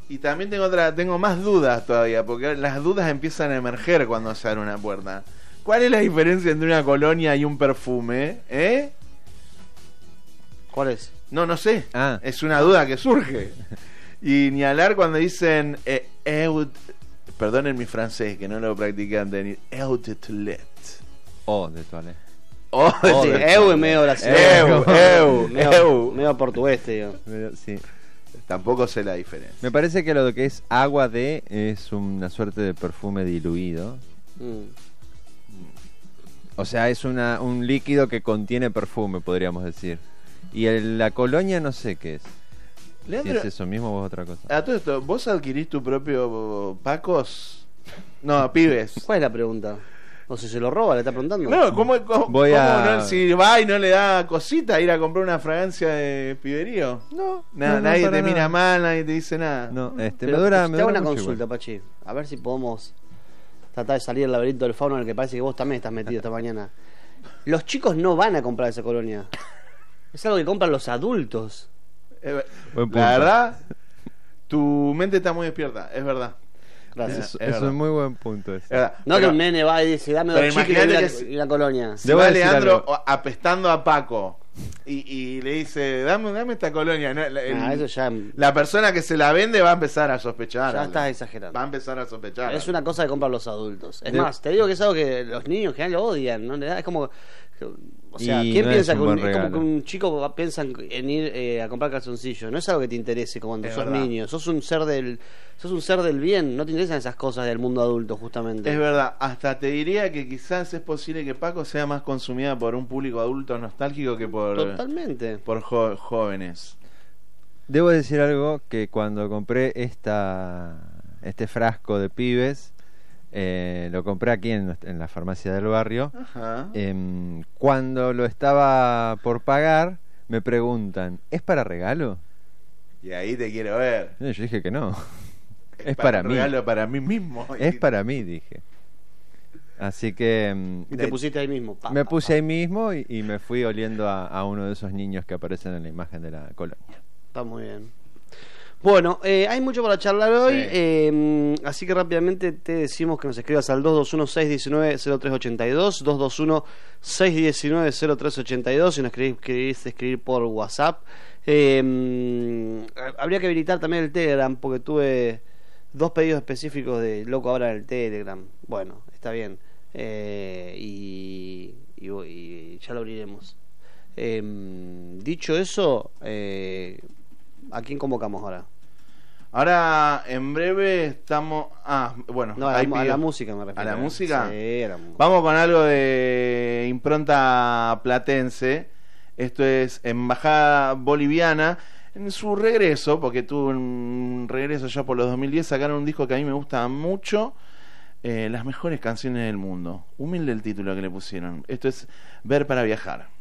Y también tengo más dudas todavía, porque las dudas empiezan a emerger cuando se abre una puerta. ¿Cuál es la diferencia entre una colonia y un perfume? ¿Cuál es? No sé. Es una duda que surge. Y ni hablar cuando dicen perdonen mi francés, que no lo practiqué antes. Eau de toilette. De toilette. Eu es medio brasileño. Medio portugués, tío. Sí. Tampoco sé la diferencia. Me parece que lo que es agua es una suerte de perfume diluido. O sea, es un líquido que contiene perfume, podríamos decir. Y la colonia no sé qué es. Leandro, si es eso mismo o es otra cosa. A todo esto, ¿vos adquirís tu propio Pacos? No, Pibes. ¿Cuál es la pregunta? O si se lo roba, le está preguntando. No, ¿cómo no, si va y no le da cosita ir a comprar una fragancia de piberío? No, nadie te mira mal, nadie te dice nada. No, me te dura hago una mucho consulta, igual. Pachi. A ver si podemos tratar de salir del laberinto del fauno en el que parece que vos también estás metido esta mañana. Los chicos no van a comprar esa colonia. Es algo que compran los adultos. La verdad, tu mente está muy despierta, es verdad. Gracias. Es un muy buen punto ese. No, que un nene va y dice, dame 2 chicos y la colonia. Si va Leandro apestando a Paco y le dice, dame esta colonia, eso ya... la persona que se la vende va a empezar a sospechar. Ya estás exagerando. Va a empezar a sospechar. Es una cosa que compran los adultos. Es más, te digo que es algo que los niños en general lo odian, ¿no? Es como... O sea, ¿quién piensa que como que un chico piensa en ir a comprar calzoncillos? No es algo que te interese cuando sos niño. Sos un ser del bien. No te interesan esas cosas del mundo adulto, justamente. Es verdad. Hasta te diría que quizás es posible que Paco sea más consumida por un público adulto nostálgico que por... Totalmente. Por jóvenes. Debo decir algo, que cuando compré este frasco de Pibes... lo compré aquí en la farmacia del barrio. Ajá. Cuando lo estaba por pagar, me preguntan, ¿es para regalo? Y ahí te quiero ver. Yo dije que no. Es para mí. Regalo para mí mismo. Es para mí, dije. Así que... Y te pusiste ahí mismo. Me puse ahí mismo y me fui oliendo a uno de esos niños que aparecen en la imagen de la colonia. Está muy bien. Bueno, hay mucho para charlar hoy, sí. Así que rápidamente te decimos que nos escribas al 221-619-0382, 221-619-0382, si nos querés escribir por WhatsApp. Habría que habilitar también el Telegram, porque tuve 2 pedidos específicos de loco ahora en el Telegram. Bueno, está bien. Y ya lo abriremos. Dicho eso, ¿a quién convocamos ahora? Ahora, en breve estamos... bueno. No, a la música me refiero. ¿A la música? Sí, a la música. Vamos con algo de impronta platense. Esto es Embajada Boliviana. En su regreso, porque tuvo un regreso ya por los 2010, sacaron un disco que a mí me gusta mucho. Las mejores canciones del mundo. Humilde el título que le pusieron. Esto es Ver para Viajar.